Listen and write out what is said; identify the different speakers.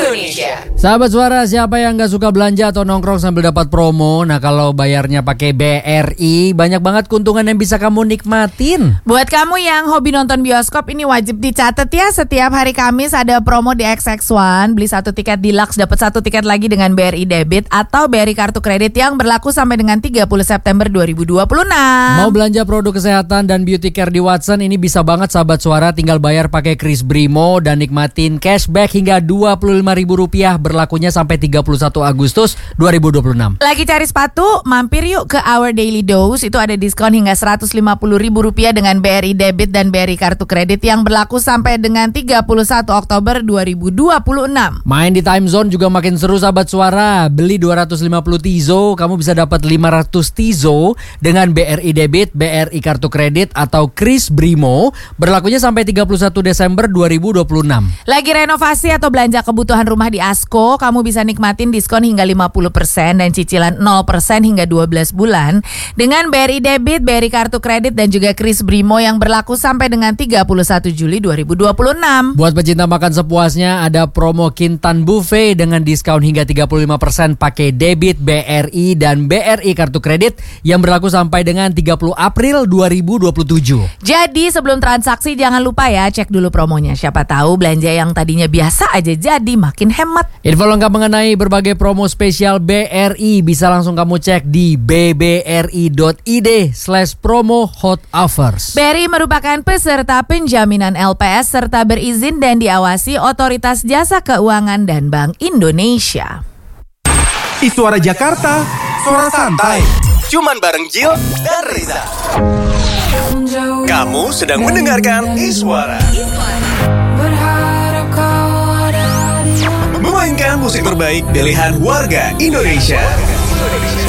Speaker 1: Indonesia.
Speaker 2: Sahabat Suara, siapa yang gak suka belanja atau nongkrong sambil dapat promo? Nah, kalau bayarnya pakai BRI, banyak banget keuntungan yang bisa kamu nikmatin.
Speaker 3: Buat kamu yang hobi nonton bioskop, ini wajib dicatat ya. Setiap hari Kamis ada promo di XX1. Beli satu tiket deluxe dapat satu tiket lagi dengan BRI debit atau BRI kartu kredit yang berlaku sampai dengan 30 September 2026.
Speaker 2: Mau belanja produk kesehatan dan beauty care di Watson, ini bisa banget sahabat Suara. Tinggal bayar pakai Kris Brimo dan nikmatin cashback hingga Rp25.000, berlakunya sampai 31 Agustus 2026.
Speaker 3: Lagi cari sepatu? Mampir yuk ke Our Daily Dose. Itu ada diskon hingga Rp150.000 dengan BRI debit dan BRI kartu kredit yang berlaku sampai dengan 31 Oktober 2026.
Speaker 2: Main di time zone juga makin seru sahabat Suara. Beli 250 Tizo, kamu bisa dapat 500 Tizo dengan BRI debit, BRI kartu kredit atau Kris Brimo, berlakunya sampai 31 Desember 2026.
Speaker 3: Lagi renovasi atau belanja kebutuhan rumah di Asko, kamu bisa nikmatin diskon hingga 50% dan cicilan 0% hingga 12 bulan dengan BRI debit, BRI kartu kredit dan juga Kris Brimo yang berlaku sampai dengan 31 Juli 2026.
Speaker 2: Buat pecinta makan sepuasnya, ada promo Kintan Buffet dengan diskon hingga 35% pakai debit, BRI dan BRI kartu kredit yang berlaku sampai dengan 30 April 2027.
Speaker 3: Jadi sebelum transaksi jangan lupa ya cek dulu promonya. Siapa tahu belanja yang tadinya biasa aja jadi makin hemat.
Speaker 2: Info lengkap mengenai berbagai promo spesial BRI bisa langsung kamu cek di bbri.id/promo hot offers.
Speaker 3: BRI merupakan peserta penjaminan LPS serta berizin dan diawasi Otoritas Jasa Keuangan dan Bank Indonesia.
Speaker 4: Suara Jakarta, suara santai.
Speaker 1: Cuman bareng Jill dan Reza. Kamu sedang mendengarkan Iswara. Memainkan musik terbaik pilihan warga Indonesia.